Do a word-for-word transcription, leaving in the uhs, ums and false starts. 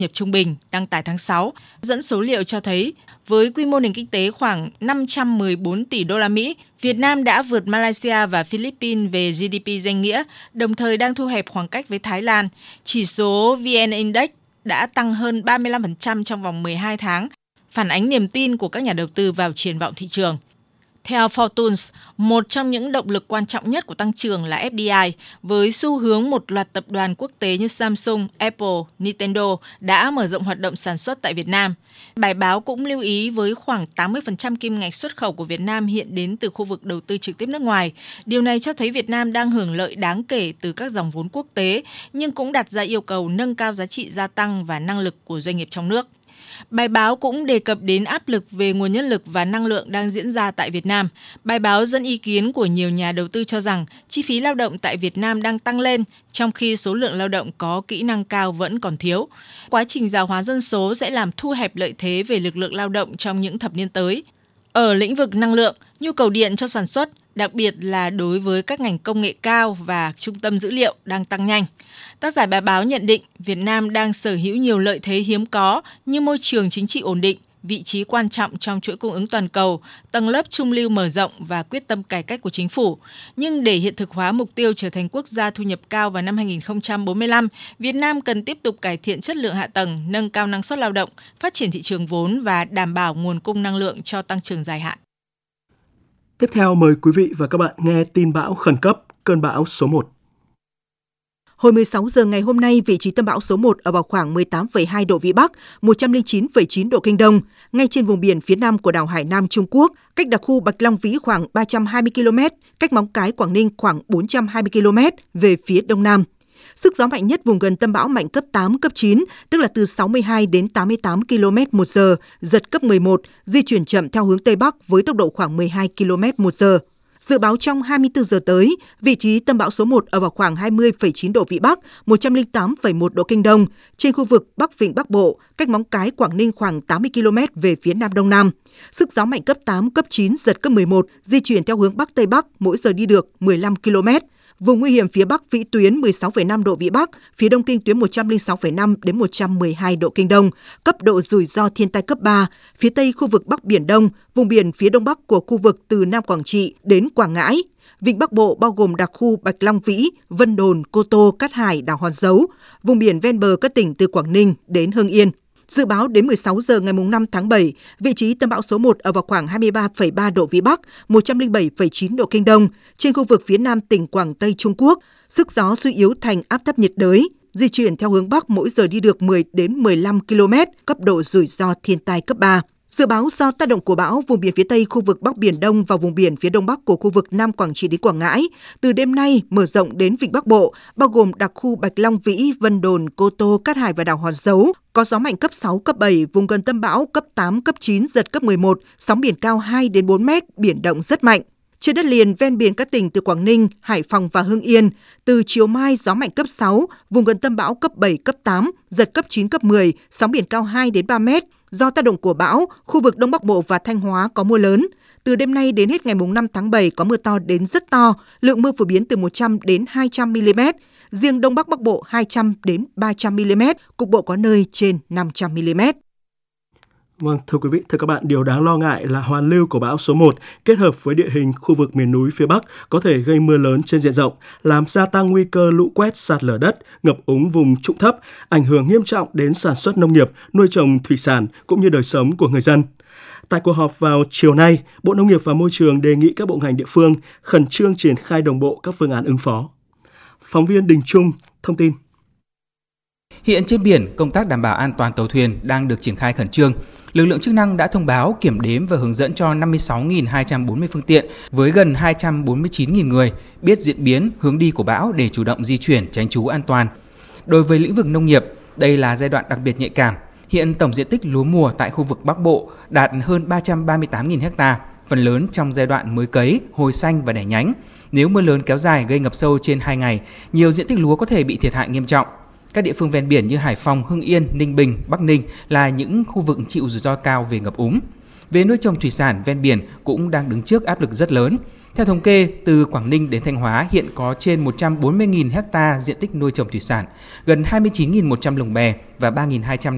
nhập trung bình đăng tải tháng sáu dẫn số liệu cho thấy với quy mô nền kinh tế khoảng năm trăm mười bốn tỷ đô la Mỹ, Việt Nam đã vượt Malaysia và Philippines về giê đê pê danh nghĩa, đồng thời đang thu hẹp khoảng cách với Thái Lan. Chỉ số vê en Index đã tăng hơn ba mươi lăm phần trăm trong vòng mười hai tháng, phản ánh niềm tin của các nhà đầu tư vào triển vọng thị trường. Theo Fortunes, một trong những động lực quan trọng nhất của tăng trưởng là ép đê i, với xu hướng một loạt tập đoàn quốc tế như Samsung, Apple, Nintendo đã mở rộng hoạt động sản xuất tại Việt Nam. Bài báo cũng lưu ý với khoảng tám mươi phần trăm kim ngạch xuất khẩu của Việt Nam hiện đến từ khu vực đầu tư trực tiếp nước ngoài. Điều này cho thấy Việt Nam đang hưởng lợi đáng kể từ các dòng vốn quốc tế, nhưng cũng đặt ra yêu cầu nâng cao giá trị gia tăng và năng lực của doanh nghiệp trong nước. Bài báo cũng đề cập đến áp lực về nguồn nhân lực và năng lượng đang diễn ra tại Việt Nam. Bài báo dẫn ý kiến của nhiều nhà đầu tư cho rằng chi phí lao động tại Việt Nam đang tăng lên, trong khi số lượng lao động có kỹ năng cao vẫn còn thiếu. Quá trình già hóa dân số sẽ làm thu hẹp lợi thế về lực lượng lao động trong những thập niên tới. Ở lĩnh vực năng lượng, nhu cầu điện cho sản xuất, đặc biệt là đối với các ngành công nghệ cao và trung tâm dữ liệu đang tăng nhanh. Tác giả bài báo nhận định Việt Nam đang sở hữu nhiều lợi thế hiếm có như môi trường chính trị ổn định, vị trí quan trọng trong chuỗi cung ứng toàn cầu, tầng lớp trung lưu mở rộng và quyết tâm cải cách của chính phủ. Nhưng để hiện thực hóa mục tiêu trở thành quốc gia thu nhập cao vào năm hai không bốn lăm, Việt Nam cần tiếp tục cải thiện chất lượng hạ tầng, nâng cao năng suất lao động, phát triển thị trường vốn và đảm bảo nguồn cung năng lượng cho tăng trưởng dài hạn. Tiếp theo mời quý vị và các bạn nghe tin bão khẩn cấp, cơn bão số một. Hồi mười sáu giờ ngày hôm nay, vị trí tâm bão số một ở vào khoảng mười tám phẩy hai độ Vĩ Bắc, một trăm lẻ chín phẩy chín độ Kinh Đông, ngay trên vùng biển phía nam của đảo Hải Nam Trung Quốc, cách đặc khu Bạch Long Vĩ khoảng ba trăm hai mươi ki lô mét, cách Móng Cái Quảng Ninh khoảng bốn trăm hai mươi ki lô mét về phía đông nam. Sức gió mạnh nhất vùng gần tâm bão mạnh cấp tám, cấp chín, tức là từ sáu mươi hai đến tám mươi tám ki lô mét một giờ, giật cấp mười một, di chuyển chậm theo hướng Tây Bắc với tốc độ khoảng mười hai ki lô mét một giờ. Dự báo trong hai mươi tư giờ tới, vị trí tâm bão số một ở vào khoảng hai mươi phẩy chín độ Vĩ Bắc, một trăm lẻ tám phẩy một độ Kinh Đông, trên khu vực Bắc Vịnh Bắc Bộ, cách Móng Cái Quảng Ninh khoảng tám mươi ki lô mét về phía nam đông nam. Sức gió mạnh cấp tám, cấp chín, giật cấp mười một, di chuyển theo hướng Bắc Tây Bắc, mỗi giờ đi được mười lăm ki lô mét. Vùng nguy hiểm phía Bắc vĩ tuyến mười sáu phẩy năm độ Vĩ Bắc, phía Đông kinh tuyến một trăm lẻ sáu phẩy năm đến một trăm mười hai độ Kinh Đông, cấp độ rủi ro thiên tai cấp ba, phía Tây khu vực Bắc Biển Đông, vùng biển phía Đông Bắc của khu vực từ Nam Quảng Trị đến Quảng Ngãi. Vịnh Bắc Bộ bao gồm đặc khu Bạch Long Vĩ, Vân Đồn, Cô Tô, Cát Hải, đảo Hòn Dấu, vùng biển ven bờ các tỉnh từ Quảng Ninh đến Hưng Yên. Dự báo đến mười sáu giờ ngày năm tháng bảy, vị trí tâm bão số một ở vào khoảng hai mươi ba phẩy ba độ Vĩ Bắc, một trăm lẻ bảy phẩy chín độ Kinh Đông, trên khu vực phía nam tỉnh Quảng Tây Trung Quốc. Sức gió suy yếu thành áp thấp nhiệt đới, di chuyển theo hướng Bắc mỗi giờ đi được mười đến mười lăm ki lô mét, cấp độ rủi ro thiên tai cấp ba. Dự báo do tác động của bão, vùng biển phía Tây khu vực Bắc Biển Đông và vùng biển phía Đông Bắc của khu vực Nam Quảng Trị đến Quảng Ngãi, từ đêm nay mở rộng đến Vịnh Bắc Bộ, bao gồm đặc khu Bạch Long Vĩ, Vân Đồn, Cô Tô, Cát Hải và đảo Hòn Dấu, có gió mạnh cấp sáu, cấp bảy, vùng gần tâm bão cấp tám, cấp chín, giật cấp mười một, sóng biển cao hai đến bốn mét, biển động rất mạnh. Trên đất liền ven biển các tỉnh từ Quảng Ninh, Hải Phòng và Hưng Yên, từ chiều mai gió mạnh cấp sáu, vùng gần tâm bão cấp bảy, cấp tám, giật cấp chín, cấp mười, sóng biển cao hai đến ba mét. Do tác động của bão, khu vực Đông Bắc Bộ và Thanh Hóa có mưa lớn. Từ đêm nay đến hết ngày năm tháng bảy có mưa to đến rất to, lượng mưa phổ biến từ một trăm đến hai trăm mi li mét. Riêng Đông Bắc Bắc Bộ hai trăm đến ba trăm mi li mét, cục bộ có nơi trên năm trăm mi li mét. Vâng, thưa quý vị, thưa các bạn, điều đáng lo ngại là hoàn lưu của bão số một kết hợp với địa hình khu vực miền núi phía Bắc có thể gây mưa lớn trên diện rộng, làm gia tăng nguy cơ lũ quét, sạt lở đất, ngập úng vùng trũng thấp, ảnh hưởng nghiêm trọng đến sản xuất nông nghiệp, nuôi trồng thủy sản cũng như đời sống của người dân. Tại cuộc họp vào chiều nay, Bộ Nông nghiệp và Môi trường đề nghị các bộ ngành địa phương khẩn trương triển khai đồng bộ các phương án ứng phó. Phóng viên Đình Trung thông tin. Hiện trên biển, công tác đảm bảo an toàn tàu thuyền đang được triển khai khẩn trương. Lực lượng chức năng đã thông báo, kiểm đếm và hướng dẫn cho năm mươi sáu nghìn hai trăm bốn mươi phương tiện với gần hai trăm bốn mươi chín nghìn người biết diễn biến, hướng đi của bão để chủ động di chuyển, tránh trú an toàn. Đối với lĩnh vực nông nghiệp, đây là giai đoạn đặc biệt nhạy cảm. Hiện tổng diện tích lúa mùa tại khu vực Bắc Bộ đạt hơn ba trăm ba mươi tám nghìn ha, phần lớn trong giai đoạn mới cấy, hồi xanh và đẻ nhánh. Nếu mưa lớn kéo dài gây ngập sâu trên hai ngày, nhiều diện tích lúa có thể bị thiệt hại nghiêm trọng. Các địa phương ven biển như Hải Phòng, Hưng Yên, Ninh Bình, Bắc Ninh là những khu vực chịu rủi ro cao về ngập úng. Về nuôi trồng thủy sản ven biển cũng đang đứng trước áp lực rất lớn. Theo thống kê, từ Quảng Ninh đến Thanh Hóa hiện có trên một trăm bốn mươi nghìn ha diện tích nuôi trồng thủy sản, gần hai mươi chín nghìn một trăm lồng bè và ba nghìn hai trăm